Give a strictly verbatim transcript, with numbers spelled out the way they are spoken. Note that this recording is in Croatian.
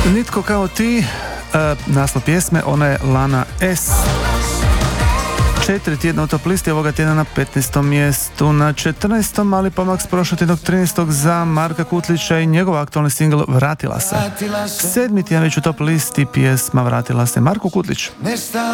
Nitko kao ti, uh, naslov pjesme, ona je Lana S. Četiri tjedna u top listi, ovoga tjedna na petnaestom mjestu, na četrnaestom mali pomak s prošlog tjednog trinaestog za Marka Kutlića i njegov aktualni singl Vratila se. Sedmi tjedan već u top listi, pjesma Vratila se, Marko Kutlić.